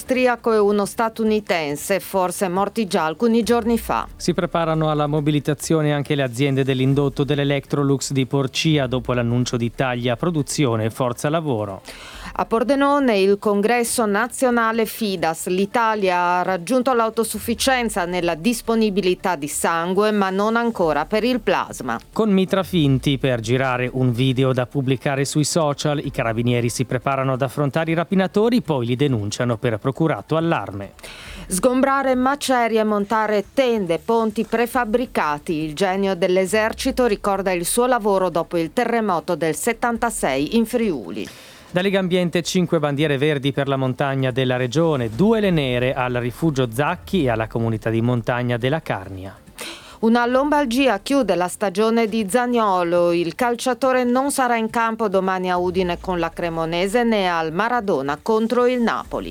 austriaco e uno statunitense, forse morti già alcuni giorni fa. Si preparano alla mobilitazione anche le aziende dell'indotto dell'Electrolux di Porcia dopo l'annuncio di tagli a produzione e forza lavoro. A Pordenone il congresso nazionale Fidas. L'Italia ha raggiunto l'autosufficienza nella disponibilità di sangue, ma non ancora per il plasma. Con mitra finti per girare un video da pubblicare sui social, i carabinieri si preparano ad affrontare i rapinatori, poi li denunciano per procurato allarme. Sgombrare macerie e montare tende, ponti prefabbricati. Il genio dell'esercito ricorda il suo lavoro dopo il terremoto del 76 in Friuli. Da Lega Ambiente 5 bandiere verdi per la montagna della regione, 2 le nere al rifugio Zacchi e alla comunità di montagna della Carnia. Una lombalgia chiude la stagione di Zaniolo. Il calciatore non sarà in campo domani a Udine con la Cremonese né al Maradona contro il Napoli.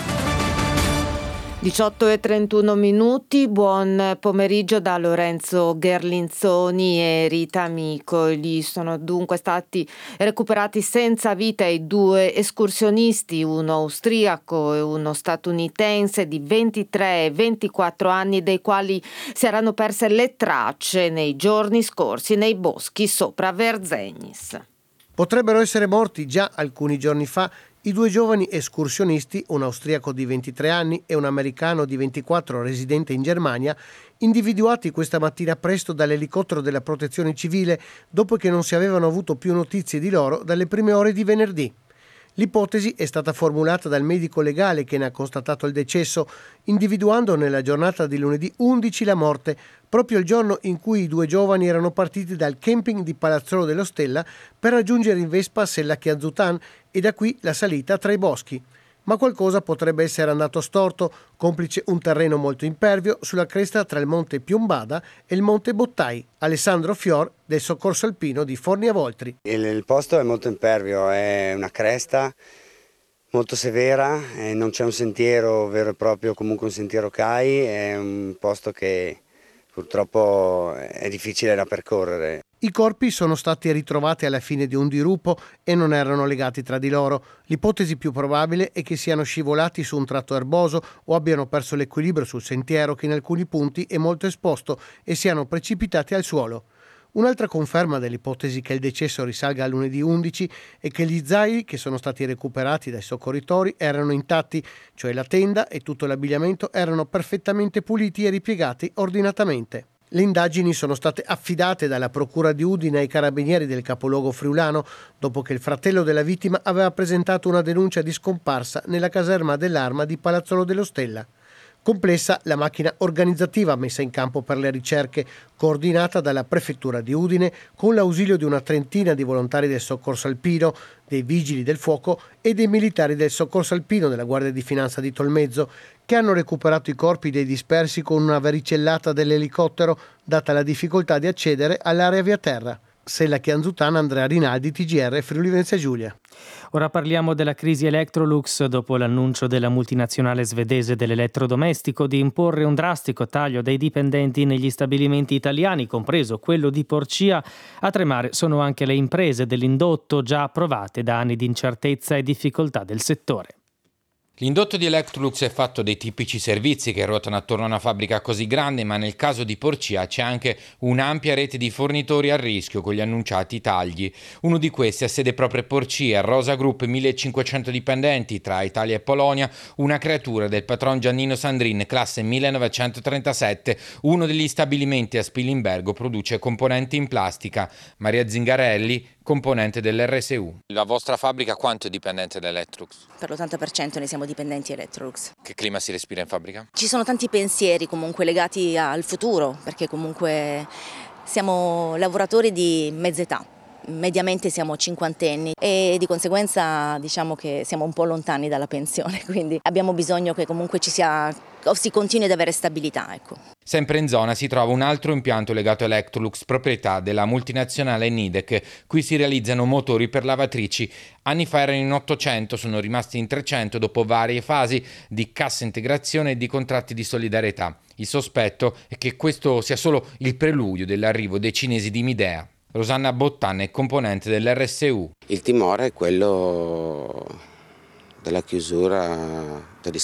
18:31, buon pomeriggio da Lorenzo Gherlinzoni e Rita Amico. Gli sono dunque stati recuperati senza vita i 2 escursionisti, uno austriaco e uno statunitense di 23 e 24 anni, dei quali si erano perse le tracce nei giorni scorsi nei boschi sopra Verzegnis. Potrebbero essere morti già alcuni giorni fa i 2 giovani escursionisti, un austriaco di 23 anni e un americano di 24 residente in Germania, individuati questa mattina presto dall'elicottero della Protezione Civile dopo che non si avevano avuto più notizie di loro dalle prime ore di venerdì. L'ipotesi è stata formulata dal medico legale che ne ha constatato il decesso, individuando nella giornata di lunedì 11 la morte, proprio il giorno in cui i 2 giovani erano partiti dal camping di Palazzolo dello Stella per raggiungere in Vespa Sella Chianzutan e da qui la salita tra i boschi. Ma qualcosa potrebbe essere andato storto, complice un terreno molto impervio sulla cresta tra il monte Piombada e il monte Bottai. Alessandro Fior del Soccorso Alpino di Fornia Voltri. Il posto è molto impervio, è una cresta molto severa, non c'è un sentiero vero e proprio, comunque un sentiero CAI, è un posto che purtroppo è difficile da percorrere. I corpi sono stati ritrovati alla fine di un dirupo e non erano legati tra di loro. L'ipotesi più probabile è che siano scivolati su un tratto erboso o abbiano perso l'equilibrio sul sentiero che in alcuni punti è molto esposto e siano precipitati al suolo. Un'altra conferma dell'ipotesi che il decesso risalga a lunedì 11 è che gli zaini che sono stati recuperati dai soccorritori erano intatti, cioè la tenda e tutto l'abbigliamento erano perfettamente puliti e ripiegati ordinatamente. Le indagini sono state affidate dalla Procura di Udine ai carabinieri del capoluogo friulano dopo che il fratello della vittima aveva presentato una denuncia di scomparsa nella caserma dell'Arma di Palazzolo dello Stella. Complessa la macchina organizzativa messa in campo per le ricerche, coordinata dalla Prefettura di Udine con l'ausilio di una trentina di volontari del Soccorso Alpino, dei Vigili del Fuoco e dei militari del Soccorso Alpino della Guardia di Finanza di Tolmezzo, che hanno recuperato i corpi dei dispersi con una varicellata dell'elicottero, data la difficoltà di accedere all'area via terra. Sella Chianzutan, Andrea Rinaldi, TGR Friuli Venezia Giulia. Ora parliamo della crisi Electrolux dopo l'annuncio della multinazionale svedese dell'elettrodomestico di imporre un drastico taglio dei dipendenti negli stabilimenti italiani, compreso quello di Porcia. A tremare sono anche le imprese dell'indotto già provate da anni di incertezza e difficoltà del settore. L'indotto di Electrolux è fatto dei tipici servizi che ruotano attorno a una fabbrica così grande, ma nel caso di Porcia c'è anche un'ampia rete di fornitori a rischio con gli annunciati tagli. Uno di questi ha sede proprio a Porcia, Rosa Group, 1500 dipendenti tra Italia e Polonia, una creatura del patron Giannino Sandrin, classe 1937. Uno degli stabilimenti a Spilimbergo produce componenti in plastica. Maria Zingarelli, componente dell'RSU. La vostra fabbrica quanto è dipendente da Electrolux? Per l'80% ne siamo dipendenti Electrolux. Che clima si respira in fabbrica? Ci sono tanti pensieri comunque legati al futuro, perché comunque siamo lavoratori di mezza età. Mediamente siamo cinquantenni e di conseguenza diciamo che siamo un po' lontani dalla pensione, quindi abbiamo bisogno che comunque ci sia o si continui ad avere stabilità, ecco. Sempre in zona si trova un altro impianto legato a Electrolux, proprietà della multinazionale Nidec. Qui si realizzano motori per lavatrici. Anni fa erano in 800, sono rimasti in 300 dopo varie fasi di cassa integrazione e di contratti di solidarietà. Il sospetto è che questo sia solo il preludio dell'arrivo dei cinesi di Midea. Rosanna Bottan è componente dell'RSU. Il timore è quello della chiusura degli